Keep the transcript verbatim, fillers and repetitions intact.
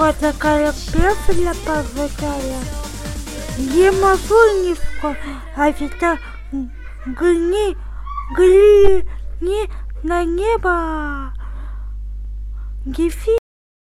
Вот такая песня позвучала. Гемофонивка, а это гни, гли, не на небо. Гефи.